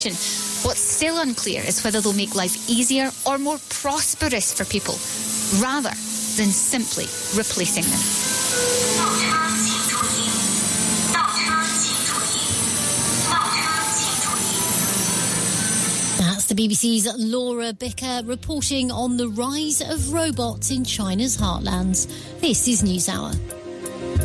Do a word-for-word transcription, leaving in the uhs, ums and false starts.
What's still unclear is whether they'll make life easier or more prosperous for people, rather than simply replacing them. That's the B B C's Laura Bicker reporting on the rise of robots in China's heartlands. This is NewsHour.